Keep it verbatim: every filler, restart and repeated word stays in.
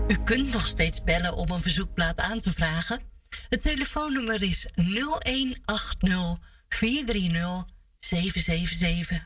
U kunt nog steeds bellen om een verzoekplaat aan te vragen. Het telefoonnummer is nul een acht nul vier drie nul zeven zeven zeven.